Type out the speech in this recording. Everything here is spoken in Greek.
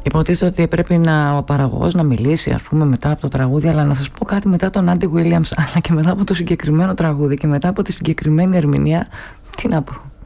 Υποτίθεται ότι πρέπει ο παραγωγός να μιλήσει, ας πούμε, μετά από το τραγούδι, αλλά να σας πω κάτι, μετά τον Άντι Williams, αλλά και μετά από το συγκεκριμένο τραγούδι και μετά από τη συγκεκριμένη ερμηνεία, τι να πω.